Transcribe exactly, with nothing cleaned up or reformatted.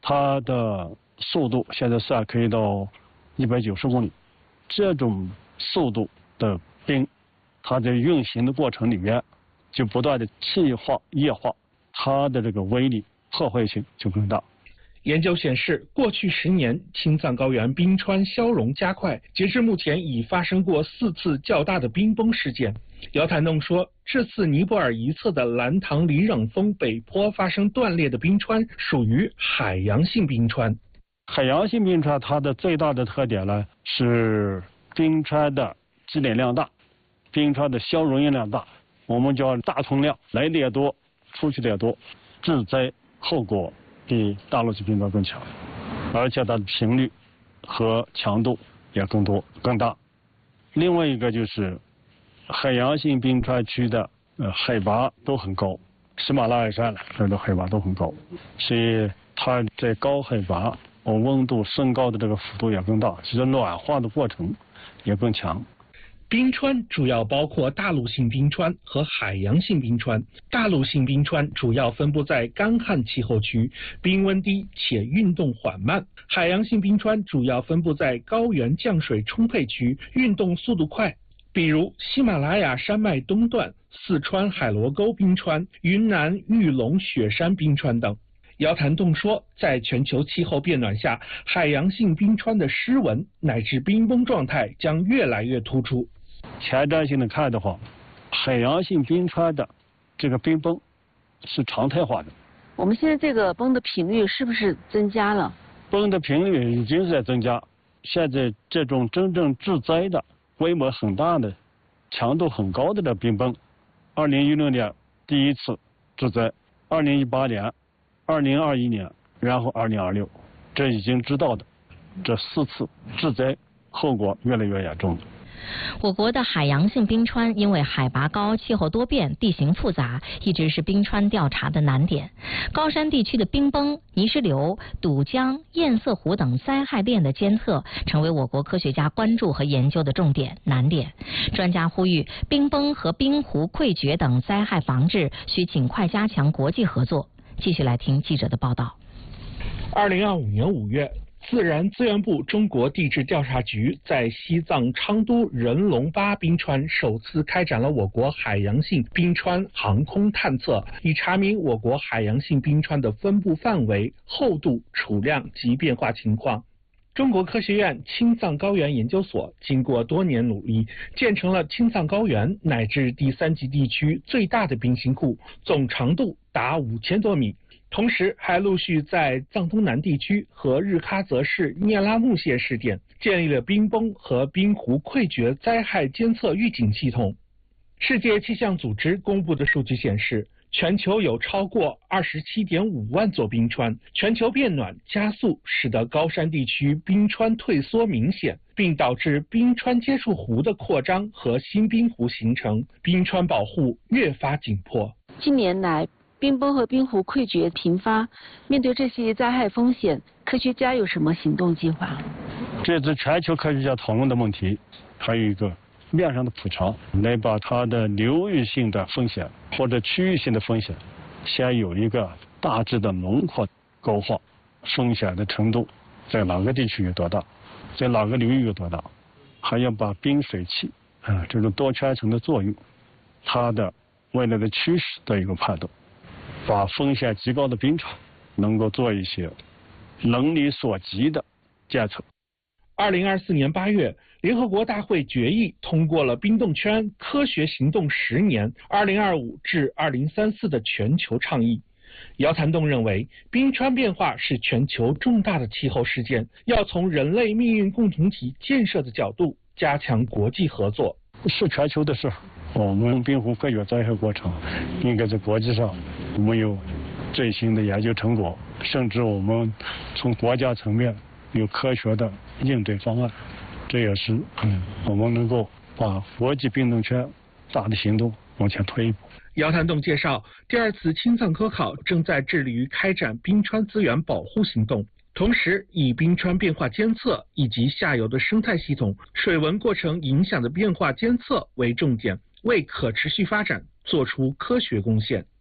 它的速度现在是可以到一百九十公里。这种速度的冰，它在运行的过程里面就不断的气化、液化，它的这个威力、破坏性就更大。 研究显示，过去十年青藏高原冰川消融加快，截至目前已发生过四次较大的冰崩事件。姚谭栋说，这次尼泊尔一侧的兰唐里壤峰北坡发生断裂的冰川属于海洋性冰川。 海洋性冰川它的最大的特点呢是冰川的积累量大，冰川的消融量大，我们叫大通量，来的也多，出去的也多，致灾后果比大陆性冰川更强，而且它的频率和强度也更多更大。另外一个就是海洋性冰川区的呃海拔都很高，喜马拉雅山这个海拔都很高，所以它在高海拔温度升高的这个幅度也更大，其实暖化的过程也更强。 冰川主要包括大陆性冰川和海洋性冰川。大陆性冰川主要分布在干旱气候区，冰温低且运动缓慢；海洋性冰川主要分布在高原降水充沛区，运动速度快，比如喜马拉雅山脉东段、四川海螺沟冰川、云南玉龙雪山冰川等。姚谭栋说，在全球气候变暖下，海洋性冰川的湿纹乃至冰崩状态将越来越突出。 前瞻性的看的话，海洋性冰川的这个冰崩是常态化的。 我们现在这个崩的频率是不是增加了？ 崩的频率已经是在增加，现在这种真正致灾的、规模很大的、强度很高的这冰崩，二零一六年第一次致灾，二零一八年。二零二一年，然后二零二六，这已经知道的这四次致灾后果越来越严重了。 我国的海洋性冰川因为海拔高、气候多变、地形复杂，一直是冰川调查的难点。高山地区的冰崩、泥石流、堵江、堰塞湖等灾害链的监测，成为我国科学家关注和研究的重点难点。专家呼吁，冰崩和冰湖溃决等灾害防治需尽快加强国际合作。继续来听记者的报道。 二零二五年五月，自然资源部中国地质调查局在西藏昌都仁龙巴冰川首次开展了我国海洋性冰川航空探测，以查明我国海洋性冰川的分布范围、厚度、储量及变化情况。中国科学院青藏高原研究所经过多年努力，建成了青藏高原乃至第三级地区最大的冰芯库，总长度达五千多米。同时，还陆续在藏东南地区和日喀则市聂拉木县试点，建立了冰崩和冰湖溃决灾害监测预警系统。世界气象组织公布的数据显示，全球有超过 二十七点五万座冰川，全球变暖加速，使得高山地区冰川退缩明显，并导致冰川接触湖的扩张和新冰湖形成，冰川保护越发紧迫。 近年来，冰崩和冰湖溃决频发，面对这些灾害风险，科学家有什么行动计划？ 这次全球科学家讨论的问题，还有一个面上的普查，来把它的流域性的风险或者区域性的风险，先有一个大致的轮廓勾画，风险的程度在哪个地区有多大，在哪个流域有多大，还要把冰水器啊这种多圈层的作用，它的未来的趋势做一个判断，把风险极高的冰场能够做一些能力所及的监测。 二零二四年八月，联合国大会决议通过了冰冻圈科学行动十年二零二五至二零三四的全球倡议。姚谭栋认为，冰川变化是全球重大的气候事件，要从人类命运共同体建设的角度加强国际合作。 是全球的事，我们冰湖溃决灾害过程应该在国际上我们有最新的研究成果，甚至我们从国家层面有科学的应对方案，这也是嗯我们能够把国际冰冻圈大的行动往前推一步。 姚谭栋介绍，第二次青藏科考正在致力于开展冰川资源保护行动，同时以冰川变化监测以及下游的生态系统、水文过程影响的变化监测为重点，为可持续发展做出科学贡献。